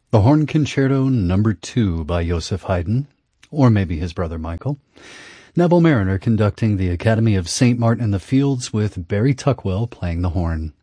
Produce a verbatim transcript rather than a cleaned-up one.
The Horn Concerto Number two by Joseph Haydn, or maybe his brother Michael. Neville Marriner conducting the Academy of Saint Martin in the Fields with Barry Tuckwell playing the horn.